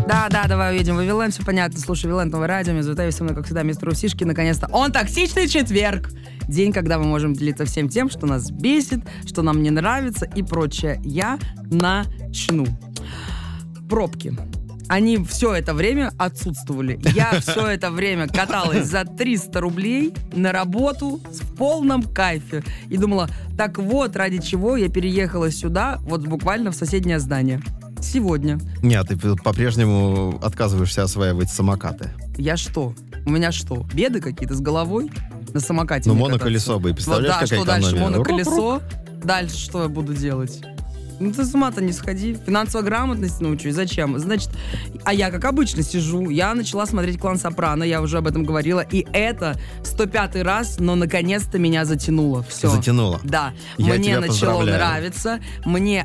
Да, давай уедем в Вавилон, все понятно. Слушай, Вавилон, новое радио, меня зовут Эви, со мной, как всегда, мистер Усишки. Наконец-то он токсичный четверг. День, когда мы можем делиться всем тем, что нас бесит, что нам не нравится и прочее. Я начну. Пробки. Они все это время отсутствовали. Я все это время каталась за 300 рублей на работу в полном кайфе. И думала, так вот, ради чего я переехала сюда, вот буквально в соседнее здание. Сегодня. Нет, ты по-прежнему отказываешься осваивать самокаты. Я что? У меня что, беды какие-то с головой? На самокате. Ну, моноколесо бы, представляешь, да, какая что дальше? экономия? Моноколесо. Дальше что я буду делать? Ну, ты с ума-то не сходи. Финансовой грамотности научусь. Зачем? Значит, а я, как обычно, сижу. Я начала смотреть «Клан Сопрано», я уже об этом говорила. И это 105-й раз, но наконец-то меня затянуло. Все. Затянуло? Да. Я Мне тебя начало поздравляю. нравиться. Мне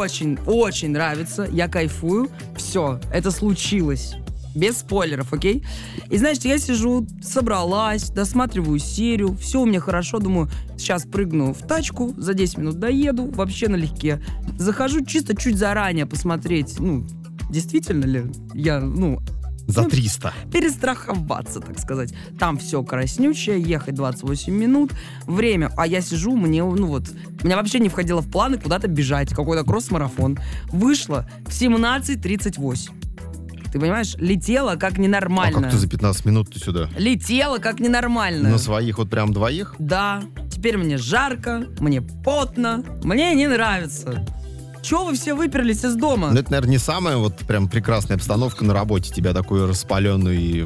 очень нравится. Я кайфую. Все. Это случилось. Без спойлеров, окей? И, значит, я сижу, собралась, досматриваю серию, все у меня хорошо, думаю, сейчас прыгну в тачку, за 10 минут доеду, вообще налегке. Захожу чисто чуть заранее посмотреть, действительно ли я, За 300. перестраховаться, так сказать. Там все краснючее, ехать 28 минут, время, а я сижу, у меня вообще не входило в планы куда-то бежать, какой-то кросс-марафон. Вышло в 17:38. Ты понимаешь, летела как ненормально. А как ты за 15 минут ты сюда? Летела как ненормально. На своих вот прям двоих? Да. Теперь мне жарко, мне потно, мне не нравится. Чего вы все выперлись из дома? Ну, это, наверное, не самая вот прям прекрасная обстановка на работе, тебя такую распаленную и,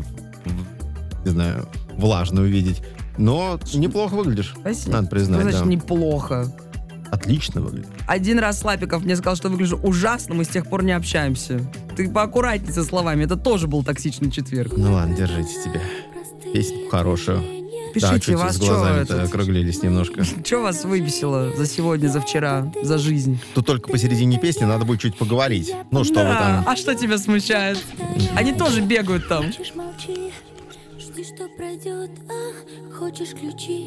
не знаю, влажную видеть. Но неплохо выглядишь, Спасибо. надо признать. Значит, Да. неплохо. Отлично выглядишь. Один раз Лапиков мне сказал, что выгляжу ужасно, мы с тех пор не общаемся. Ты поаккуратней со словами, это тоже был токсичный четверг. Ну ладно, держите тебя. Песню хорошую. Пишите, да, вас с глазами-то что округлились немножко. Что вас выбесило за сегодня, за вчера, за жизнь? Тут только посередине песни надо будет чуть поговорить. Ну, что вы там... А что тебя смущает? Они тоже бегают там. Хочешь молчи, жди, что пройдет, хочешь ключи.